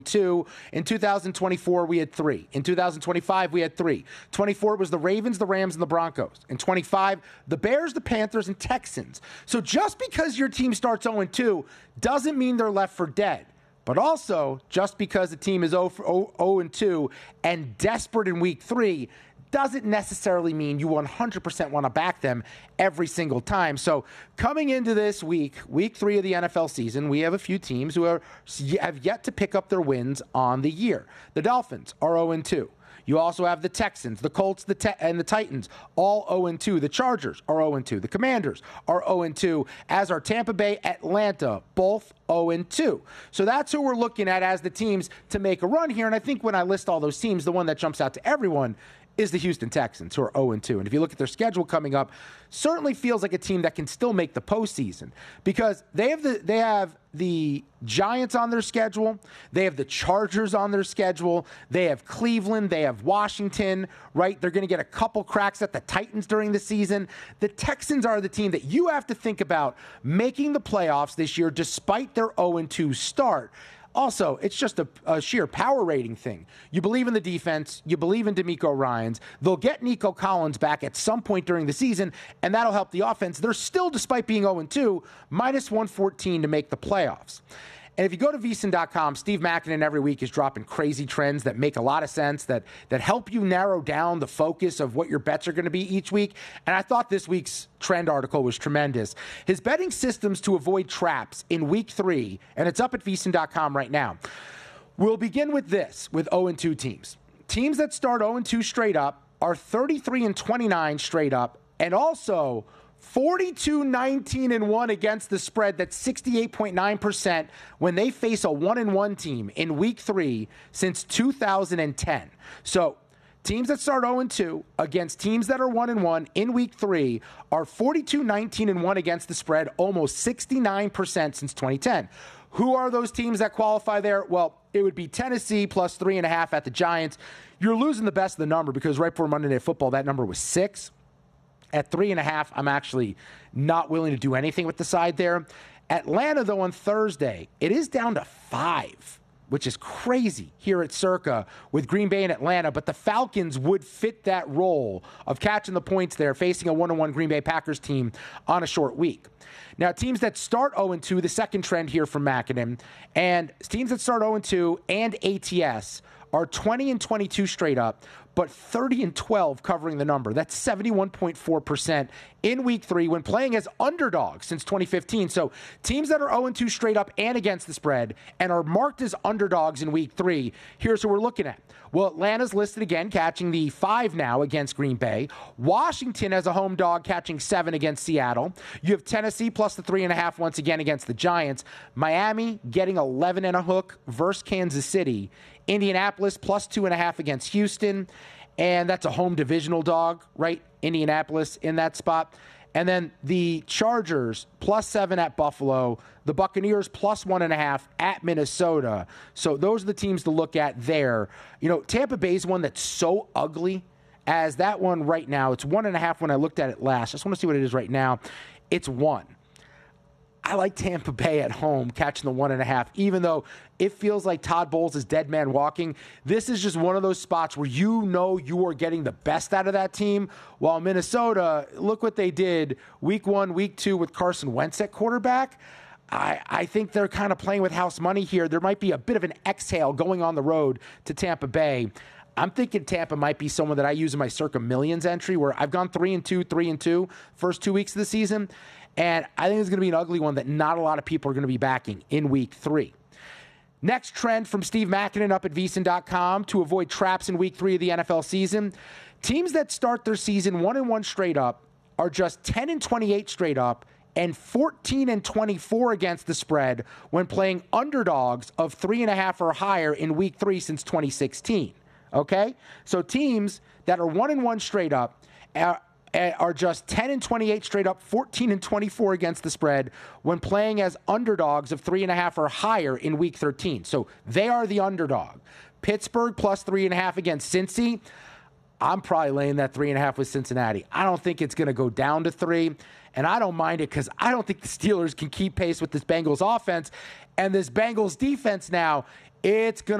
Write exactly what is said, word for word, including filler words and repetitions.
two. In two thousand twenty-four, we had three. In two thousand twenty-five, we had three. twenty-four was the Ravens, the Rams, and the Broncos. In twenty-five, the Bears, the Panthers, and Texans. So just because your team starts oh and two doesn't mean they're left for dead. But also, just because a team is oh and two and desperate in week three doesn't necessarily mean you one hundred percent want to back them every single time. So coming into this week, week three of the N F L season, we have a few teams who are, have yet to pick up their wins on the year. The Dolphins are oh and two. You also have the Texans, the Colts, the te- and the Titans, all oh and two. The Chargers are oh and two. The Commanders are oh and two, as are Tampa Bay, Atlanta, both oh and two. So that's who we're looking at as the teams to make a run here. And I think when I list all those teams, the one that jumps out to everyone is the Houston Texans, who are oh and two. And if you look at their schedule coming up, certainly feels like a team that can still make the postseason, because they have the they have the Giants on their schedule, they have the Chargers on their schedule, they have Cleveland, they have Washington, right? They're going to get a couple cracks at the Titans during the season. The Texans are the team that you have to think about making the playoffs this year despite their oh and two start. Also, it's just a, a sheer power rating thing. You believe in the defense. You believe in DeMeco Ryans. They'll get Nico Collins back at some point during the season, and that'll help the offense. They're still, despite being oh and two, minus one fourteen to make the playoffs. And if you go to V S I N dot com, Steve Makinen every week is dropping crazy trends that make a lot of sense, that that help you narrow down the focus of what your bets are going to be each week. And I thought this week's trend article was tremendous. His betting systems to avoid traps in week three, and it's up at V S I N dot com right now. We'll begin with this, with oh and two teams. Teams that start oh and two straight up are thirty-three and twenty-nine straight up, and also forty-two, nineteen, and one against the spread. That's sixty-eight point nine percent when they face a one and one team in week three since two thousand ten. So teams that start oh and two against teams that are one and one in week three are forty-two, nineteen, and one against the spread, almost sixty-nine percent since twenty ten. Who are those teams that qualify there? Well, it would be Tennessee plus three and a half at the Giants. You're losing the best of the number, because right before Monday Night Football, that number was six. At three and a half, I'm actually not willing to do anything with the side there. Atlanta, though, on Thursday, it is down to five, which is crazy here at Circa with Green Bay and Atlanta. But the Falcons would fit that role of catching the points there, facing a one and one Green Bay Packers team on a short week. Now, teams that start oh and two, the second trend here from Makinen, and teams that start oh and two and A T S are twenty and twenty-two straight up, but thirty and twelve covering the number. That's seventy-one point four percent in week three when playing as underdogs since twenty fifteen. So teams that are oh and two straight up and against the spread and are marked as underdogs in week three, here's who we're looking at. Well, Atlanta's listed again, catching the five now against Green Bay. Washington as a home dog, catching seven against Seattle. You have Tennessee plus the three and a half once again against the Giants. Miami getting eleven and a hook versus Kansas City. Indianapolis plus two and a half against Houston. And that's a home divisional dog, right? Indianapolis in that spot. And then the Chargers plus seven at Buffalo. The Buccaneers plus one and a half at Minnesota. So those are the teams to look at there. You know, Tampa Bay's one that's so ugly as that one right now. It's one and a half when I looked at it last. I just want to see what it is right now. It's one. I like Tampa Bay at home catching the one and a half, even though it feels like Todd Bowles is dead man walking. This is just one of those spots where you know you are getting the best out of that team. While Minnesota, look what they did week one, week two with Carson Wentz at quarterback. I, I think they're kind of playing with house money here. There might be a bit of an exhale going on the road to Tampa Bay. I'm thinking Tampa might be someone that I use in my Circa Millions entry, where I've gone three and two, three and two first two weeks of the season. And I think it's going to be an ugly one that not a lot of people are going to be backing in week three. Next trend from Steve Makinen up at V S I N dot com to avoid traps in week three of the N F L season. Teams that start their season one and one straight up are just ten and twenty-eight straight up and fourteen and twenty-four against the spread when playing underdogs of three and a half or higher in week three since twenty sixteen. Okay? So teams that are one and one straight up are are just ten and twenty-eight straight up, fourteen and twenty-four against the spread when playing as underdogs of three and a half or higher in week thirteen. So they are the underdog. Pittsburgh plus three and a half against Cincy. I'm probably laying that three and a half with Cincinnati. I don't think it's going to go down to three, and I don't mind it because I don't think the Steelers can keep pace with this Bengals offense. And this Bengals defense now It's going to